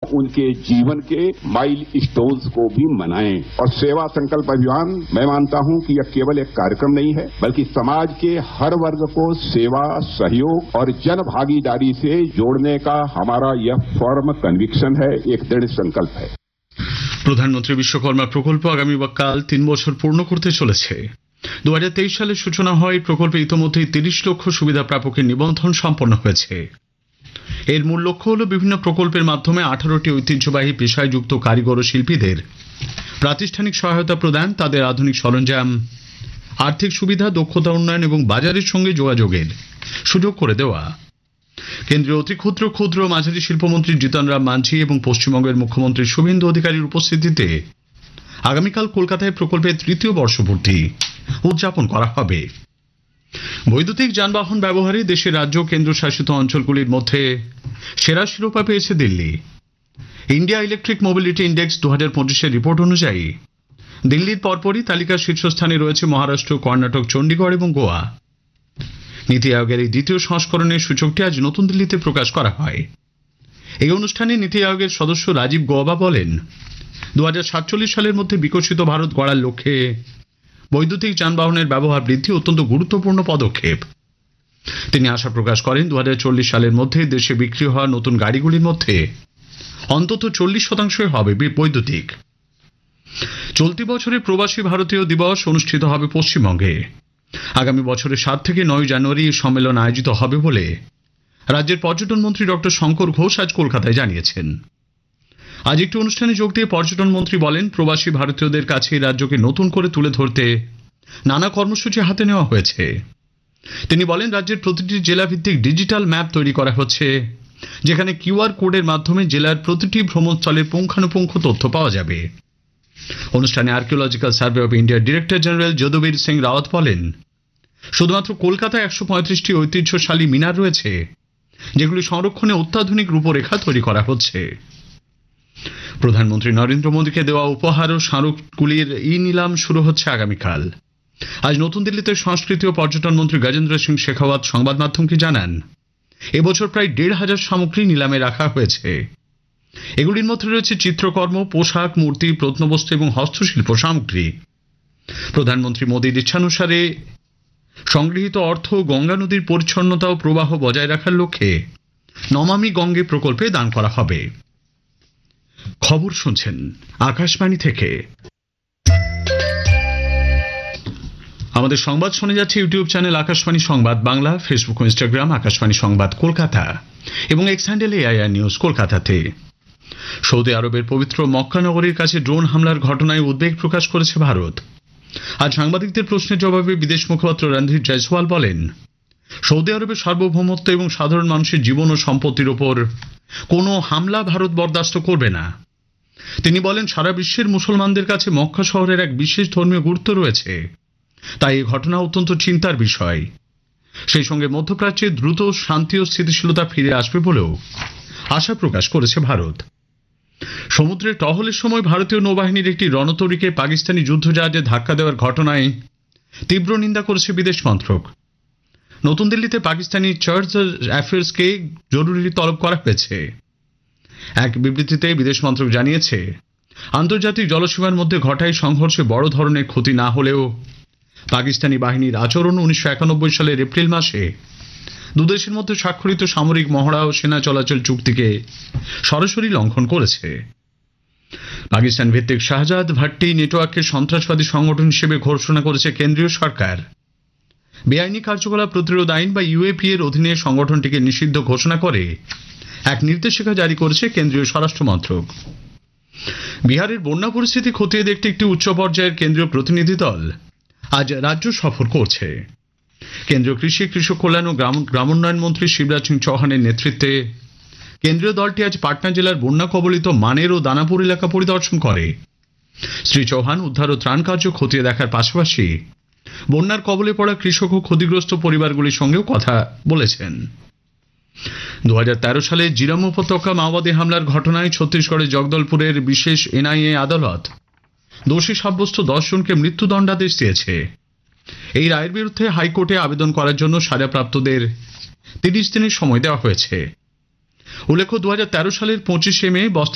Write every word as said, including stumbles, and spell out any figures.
उनके जीवन के माइल स्टोन्स को भी मनाएं। और सेवा संकल्प अभियान, मैं मानता हूं कि यह केवल एक कार्यक्रम नहीं है, बल्कि समाज के हर वर्ग को सेवा, सहयोग और जन भागीदारी से जोड़ने का हमारा यह फर्म कन्विक्शन है, एक दृढ़ संकल्प है। প্রধানমন্ত্রী বিশ্বকর্মা প্রকল্প আগামী কাল তিন বছর পূর্ণ করতে চলেছে। দু হাজার তেইশ সালে সূচনা হয় এই প্রকল্পে ইতোমধ্যেই তিরিশ লক্ষ সুবিধা প্রাপকের নিবন্ধন সম্পন্ন হয়েছে। এর মূল লক্ষ্য হল বিভিন্ন প্রকল্পের মাধ্যমে আঠারোটি ঐতিহ্যবাহী পেশায় যুক্ত কারিগর ও শিল্পীদের প্রাতিষ্ঠানিক সহায়তা প্রদান, তাদের আধুনিক সরঞ্জাম, আর্থিক সুবিধা, দক্ষতা উন্নয়ন এবং বাজারের সঙ্গে যোগাযোগের সুযোগ করে দেওয়া। কেন্দ্রীয় অতি ক্ষুদ্র ক্ষুদ্র মাঝারি শিল্পমন্ত্রী জিতন রাম মাঝি এবং পশ্চিমবঙ্গের মুখ্যমন্ত্রী শুভেন্দু অধিকারীর উপস্থিতিতে আগামীকাল কলকাতায় প্রকল্পের তৃতীয় বর্ষপূর্তি উদযাপন করা হবে। বৈদ্যুতিক যানবাহন ব্যবহারে দেশের রাজ্য কেন্দ্রশাসিত অঞ্চলগুলির মধ্যে সেরা শিরোপা পেয়েছে Delhi. India electric mobility index দু হাজার পঁচিশের রিপোর্ট অনুযায়ী দিল্লির পরপরই তালিকার শীর্ষস্থানে রয়েছে মহারাষ্ট্র, কর্ণাটক, চণ্ডীগড় এবং গোয়া। নীতি আয়োগের এই দ্বিতীয় সংস্করণের সূচকটি আজ নতুন দিল্লিতে প্রকাশ করা হয়। এই অনুষ্ঠানে নীতি আয়োগের সদস্য রাজীব গৌবা বলেন, দু হাজার সাতচল্লিশ সালের মধ্যে বিকশিত ভারত গড়ার লক্ষ্যে বৈদ্যুতিক যানবাহনের ব্যবহার বৃদ্ধি অত্যন্ত গুরুত্বপূর্ণ পদক্ষেপ। তিনি আশা প্রকাশ করেন দু হাজার চল্লিশ সালের মধ্যে দেশে বিক্রি হওয়া নতুন গাড়িগুলির মধ্যে অন্তত চল্লিশ শতাংশই হবে বৈদ্যুতিক। চলতি বছরে প্রবাসী ভারতীয় দিবস অনুষ্ঠিত হবে পশ্চিমবঙ্গে। আগামী বছরের সাত থেকে নয় জানুয়ারি এই সম্মেলন আয়োজিত হবে বলে রাজ্যের পর্যটন মন্ত্রী ডক্টর শঙ্কর ঘোষ আজ কলকাতায় জানিয়েছেন। আজ একটি অনুষ্ঠানে যোগ দিয়ে পর্যটন মন্ত্রী বলেন, প্রবাসী ভারতীয়দের কাছে রাজ্যকে নতুন করে তুলে ধরতে নানা কর্মসূচি হাতে নেওয়া হয়েছে। তিনি বলেন, রাজ্যের প্রতিটি জেলা ভিত্তিক ডিজিটাল ম্যাপ তৈরি করা হচ্ছে, যেখানে কিউআর কোডের মাধ্যমে জেলার প্রতিটি ভ্রমণস্থলের পুঙ্খানুপুঙ্খ তথ্য পাওয়া যাবে। অনুষ্ঠানে আর্কিওলজিক্যাল সার্ভে অব ইন্ডিয়ার ডিরেক্টর জেনারেল যদুবীর সিং রাওয়াত বলেন, শুধুমাত্র কলকাতায় একশো পঁয়ত্রিশটি ঐতিহ্যশালী মিনার রয়েছে, যেগুলি সংরক্ষণে অত্যাধুনিক রূপরেখা তৈরি করা হচ্ছে। প্রধানমন্ত্রী নরেন্দ্র মোদীকে দেওয়া উপহার ও স্মারকগুলির ই নিলাম শুরু হচ্ছে আগামীকাল। আজ নতুন দিল্লিতে সংস্কৃতি ও পর্যটন মন্ত্রী গজেন্দ্র সিং শেখাওয়াত সংবাদ মাধ্যমকে জানান, এবছর প্রায় দেড় হাজার সামগ্রী নিলামে রাখা হয়েছে। এগুলির মধ্যে রয়েছে চিত্রকর্ম, পোশাক, মূর্তি, প্রত্নবস্তু এবং হস্তশিল্প সামগ্রী। প্রধানমন্ত্রী মোদীর ইচ্ছানুসারে সংগৃহীত অর্থ গঙ্গা নদীর পরিচ্ছন্নতা ও প্রবাহ বজায় রাখার লক্ষ্যে নমামি গঙ্গে প্রকল্পে দান করা হবে। খবর শুনছেন আকাশবাণী থেকে। আমাদের সংবাদ শুনে যাচ্ছে ইউটিউব চ্যানেল আকাশবাণী সংবাদ বাংলা, ফেসবুক ও ইনস্টাগ্রাম আকাশবাণী সংবাদ কলকাতা এবং এক্স হ্যান্ডেল এআইআর নিউজ কলকাতাতে। সৌদি আরবের পবিত্র মক্কা নগরীর কাছে ড্রোন হামলার ঘটনায় উদ্বেগ প্রকাশ করেছে ভারত। আজ সাংবাদিকদের প্রশ্নের জবাবে বিদেশ মুখপাত্র রণধীর জয়সওয়াল বলেন, সৌদি আরবের সার্বভৌমত্ব এবং সাধারণ মানুষের জীবন ও সম্পত্তির ওপর কোনো হামলা ভারত বরদাস্ত করবে না। তিনি বলেন, সারা বিশ্বের মুসলমানদের কাছে মক্কা শহরের এক বিশেষ ধর্মীয় গুরুত্ব রয়েছে, তাই এই ঘটনা অত্যন্ত চিন্তার বিষয়। সেই সঙ্গে মধ্যপ্রাচ্যে দ্রুত শান্তি ও স্থিতিশীলতা ফিরে আসবে বলেও আশা প্রকাশ করেছে ভারত। সমুদ্রে টহলের সময় ভারতীয় নৌবাহিনীর একটি রণতরীকে পাকিস্তানি যুদ্ধজাহাজে ধাক্কা দেওয়ার ঘটনায় তীব্র নিন্দা করেছে বিদেশ মন্ত্রক। নতুন দিল্লিতে পাকিস্তানি চার্জ অ্যাফেয়ার্সকে জরুরি তলব করা হয়েছে। এক বিবৃতিতে বিদেশ মন্ত্রক জানিয়েছে, আন্তর্জাতিক জলসীমার মধ্যে ঘটায় সংঘর্ষে বড় ধরনের ক্ষতি না হলেও পাকিস্তানি বাহিনীর আচরণ উনিশশো একানব্বই সালের এপ্রিল মাসে দুদেশের মধ্যে স্বাক্ষরিত সামরিক মহড়া ও সেনা চলাচল চুক্তিকে সরাসরি লঙ্ঘন করেছে। পাকিস্তান ভিত্তিক শাহজাদ ভাট্টি নেটওয়ার্ককে সন্ত্রাসবাদী সংগঠন হিসেবে ঘোষণা করেছে কেন্দ্রীয় সরকার। বেআইনি কার্যকলাপ প্রতিরোধ আইন বা ইউএপি এর অধীনে সংগঠনটিকে নিষিদ্ধ ঘোষণা করে এক নির্দেশিকা জারি করেছে কেন্দ্রীয় স্বরাষ্ট্র মন্ত্রক। বিহারের বন্যা পরিস্থিতি খতিয়ে দেখতে একটি উচ্চ পর্যায়ের কেন্দ্রীয় প্রতিনিধি দল আজ রাজ্য সফর করছে। কেন্দ্রীয় কৃষি, কৃষক কল্যাণ ও গ্রামোন্নয়ন মন্ত্রী শিবরাজ সিং চৌহানের নেতৃত্বে কেন্দ্রীয় দলটি আজ পাটনা জেলার বন্যা কবলিত মানের ও দানাপুর এলাকা পরিদর্শন করে। শ্রী চৌহান উদ্ধার ও ত্রাণ কার্য খতিয়ে দেখার পাশাপাশি বন্যার কবলে পড়া কৃষক ও ক্ষতিগ্রস্ত পরিবারগুলির সঙ্গেও কথা বলেছেন। দু হাজার তেরো সালে জিরাম উপত্যকা মাওবাদী হামলার ঘটনায় ছত্তিশগড়ের জগদলপুরের বিশেষ এনআইএ আদালত দোষী সাব্যস্ত দশ জনকে মৃত্যুদণ্ডাদেশ দিয়েছে। এই রায়ের বিরুদ্ধে হাইকোর্টে আবেদন করার জন্য সাজাপ্রাপ্তদের তিরিশ দিনের সময় দেওয়া হয়েছে। উল্লেখ্য, দু হাজার তেরো সালের পঁচিশে মে বস্তা